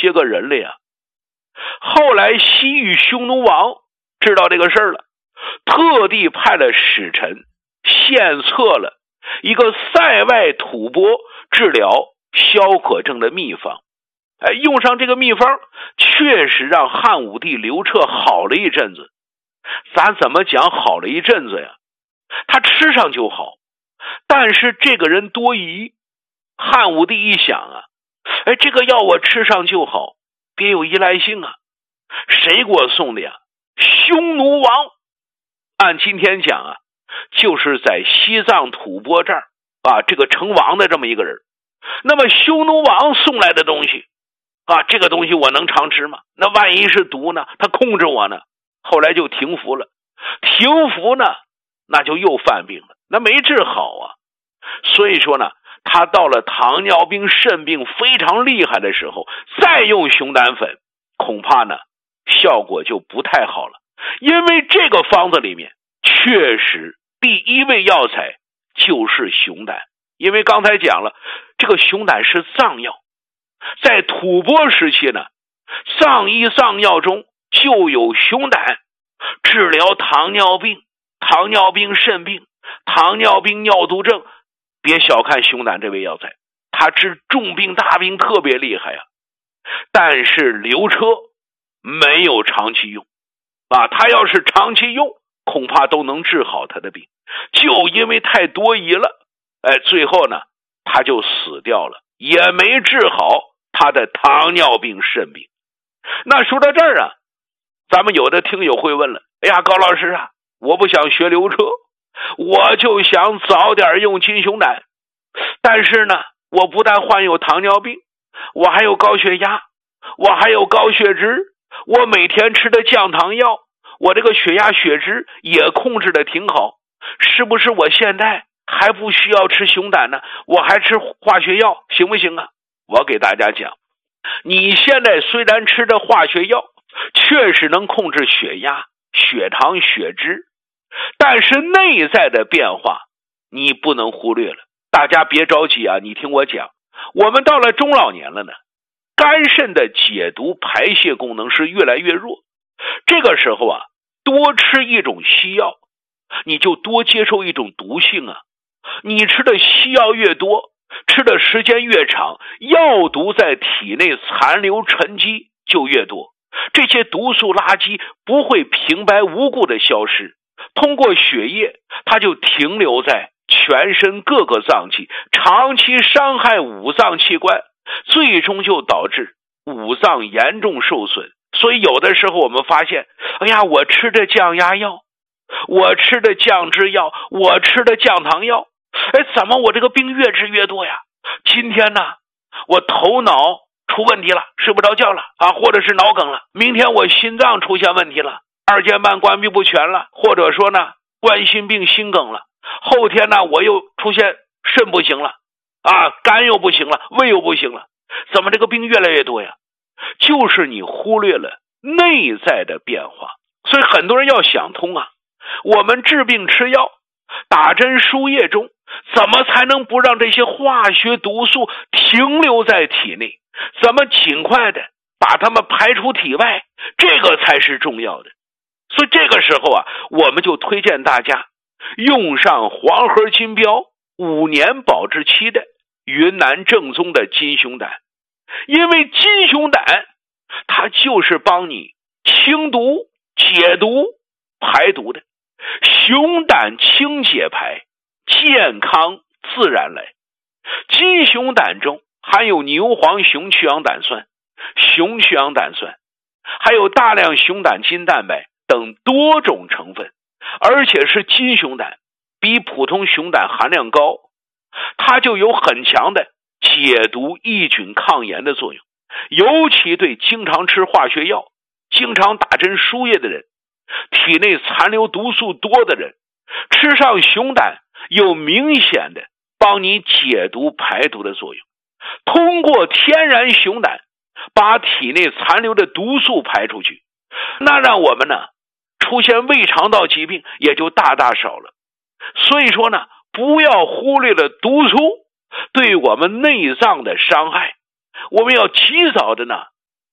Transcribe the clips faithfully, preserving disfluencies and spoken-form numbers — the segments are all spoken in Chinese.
些个人了呀。后来西域匈奴王知道这个事儿了，特地派了使臣献策了一个塞外吐蕃治疗消渴症的秘方。哎，用上这个秘方，确实让汉武帝刘彻好了一阵子。咱怎么讲好了一阵子呀？他吃上就好，但是这个人多疑。汉武帝一想啊，哎，这个药我吃上就好，别有依赖性啊。谁给我送的呀？匈奴王。按今天讲啊，就是在西藏吐蕃这儿啊，这个成王的这么一个人。那么匈奴王送来的东西啊，这个东西我能常吃吗？那万一是毒呢？他控制我呢？后来就停服了。停服呢，那就又犯病了，那没治好啊。所以说呢，他到了糖尿病肾病非常厉害的时候，再用熊胆粉，恐怕呢效果就不太好了。因为这个方子里面确实第一味药材就是熊胆。因为刚才讲了，这个熊胆是藏药，在吐蕃时期呢，藏医藏药中就有熊胆治疗糖尿病、糖尿病肾病、糖尿病尿毒症。别小看熊胆这味药材，它治重病大病特别厉害啊。但是刘彻没有长期用啊，他要是长期用，恐怕都能治好他的病。就因为太多疑了，哎，最后呢他就死掉了，也没治好他的糖尿病肾病。那说到这儿啊，咱们有的听友会问了，哎呀，高老师啊，我不想学刘彻，我就想早点用金熊胆，但是呢我不但患有糖尿病，我还有高血压，我还有高血脂，我每天吃的降糖药，我这个血压血脂也控制的挺好，是不是我现在还不需要吃熊胆呢？我还吃化学药行不行啊？我给大家讲，你现在虽然吃着化学药，确实能控制血压、血糖、血脂，但是内在的变化你不能忽略了。大家别着急啊，你听我讲，我们到了中老年了呢，肝肾的解毒排泄功能是越来越弱。这个时候啊，多吃一种西药，你就多接受一种毒性啊。你吃的西药越多，吃的时间越长，药毒在体内残留沉积就越多。这些毒素垃圾不会平白无故的消失，通过血液，它就停留在全身各个脏器，长期伤害五脏器官，最终就导致五脏严重受损。所以有的时候我们发现，哎呀，我吃的降压药，我吃的降脂药，我吃的降糖药，哎，怎么我这个病越治越多呀？今天呢，我头脑出问题了，睡不着觉了啊，或者是脑梗了。明天我心脏出现问题了，二尖瓣关闭不全了，或者说呢，冠心病心梗了。后天呢，我又出现肾不行了啊，肝又不行了，胃又不行了。怎么这个病越来越多呀？就是你忽略了内在的变化。所以很多人要想通啊，我们治病吃药，打针输液中，怎么才能不让这些化学毒素停留在体内？怎么尽快的把它们排出体外？这个才是重要的。所以这个时候啊，我们就推荐大家用上黄河金标五年保质期的云南正宗的金熊胆。因为金熊胆它就是帮你清毒、解毒、排毒的。熊胆清解排，健康自然来。金熊胆中含有牛黄熊去氧胆酸、熊去氧胆酸，还有大量熊胆金蛋白等多种成分，而且是金熊胆，比普通熊胆含量高，它就有很强的解毒抑菌抗炎的作用。尤其对经常吃化学药、经常打针输液的人，体内残留毒素多的人，吃上熊胆有明显的帮你解毒排毒的作用。通过天然熊胆把体内残留的毒素排出去，那让我们呢出现胃肠道疾病也就大大少了。所以说呢，不要忽略了毒素对我们内脏的伤害，我们要及早的呢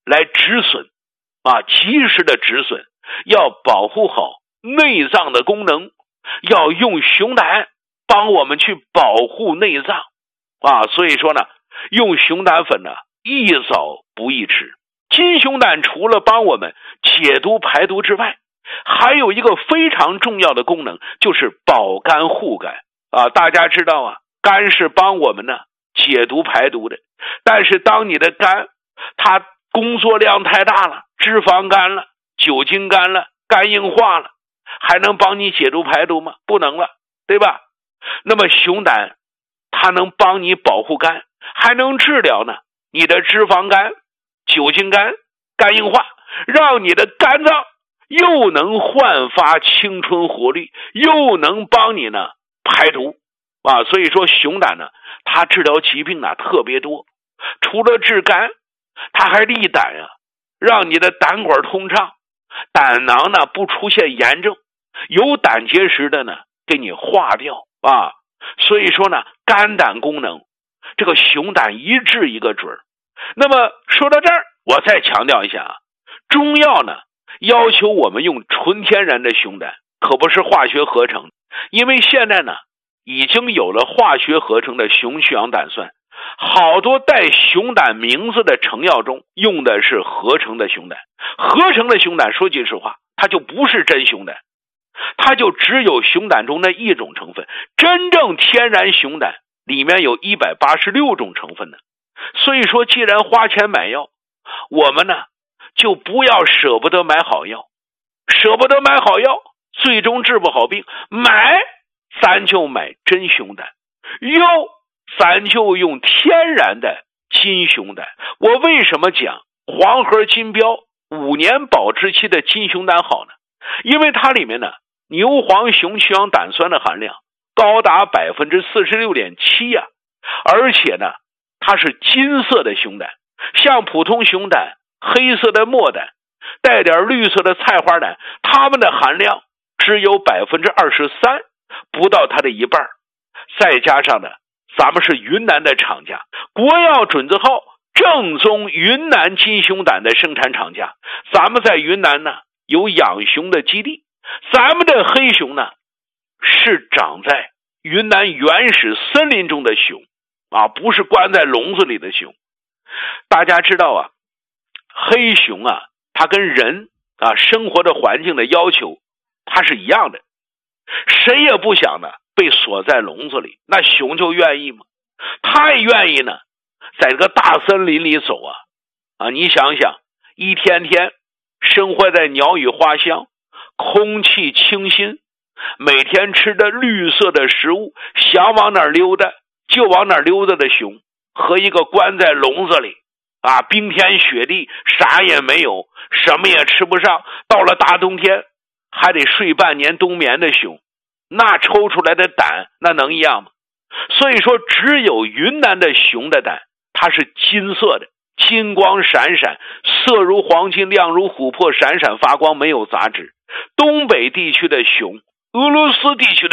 来止损啊，及时的止损，要保护好内脏的功能，要用熊胆帮我们去保护内脏啊。所以说呢，用熊胆粉呢，宜早不宜迟。金熊胆除了帮我们解毒排毒之外，还有一个非常重要的功能，就是保肝护肝啊。大家知道啊，肝是帮我们呢解毒排毒的，但是当你的肝它工作量太大了，脂肪肝了，酒精肝了，肝硬化了，还能帮你解毒排毒吗？不能了，对吧？那么熊胆它能帮你保护肝，还能治疗呢你的脂肪肝、酒精肝、肝硬化，让你的肝脏又能焕发青春活力，又能帮你呢排毒啊。所以说熊胆呢，它治疗疾病呢特别多，除了治肝，它还利胆呀、啊，让你的胆管通畅，胆囊呢不出现炎症，有胆结石的呢给你化掉啊。所以说呢，肝胆功能这个熊胆一治一个准。那么说到这儿，我再强调一下啊，中药呢要求我们用纯天然的熊胆，可不是化学合成，因为现在呢已经有了化学合成的熊血氧胆酸，好多带熊胆名字的成药中用的是合成的熊胆。合成的熊胆说句实话，它就不是真熊胆，它就只有熊胆中的一种成分，真正天然熊胆里面有一百八十六种成分呢。所以说既然花钱买药，我们呢就不要舍不得买好药，舍不得买好药最终治不好病，买咱就买真熊胆，用咱就用天然的金熊胆。我为什么讲黄河金标五年保质期的金熊胆好呢？因为它里面呢牛黄熊血氧胆酸的含量高达 百分之四十六点七 呀，而且呢它是金色的熊胆，像普通熊胆、黑色的墨胆、带点绿色的菜花胆，它们的含量只有 百分之二十三， 不到它的一半。再加上呢，咱们是云南的厂家，国药准字号正宗云南金熊胆的生产厂家，咱们在云南呢有养熊的基地，咱们的黑熊呢是长在云南原始森林中的熊啊，不是关在笼子里的熊。大家知道啊，黑熊啊，它跟人啊生活的环境的要求它是一样的，谁也不想呢被锁在笼子里，那熊就愿意吗？它也愿意呢在这个大森林里走啊啊！你想想，一天天生活在鸟语花香、空气清新，每天吃的绿色的食物，想往哪儿溜达就往哪儿溜达的熊，和一个关在笼子里啊，冰天雪地啥也没有，什么也吃不上，到了大冬天还得睡半年冬眠的熊，那抽出来的胆那能一样吗？所以说只有云南的熊的胆它是金色的，金光闪闪，色如黄金，亮如琥珀，闪闪发光，没有杂质。东北地区的熊，俄罗斯地区的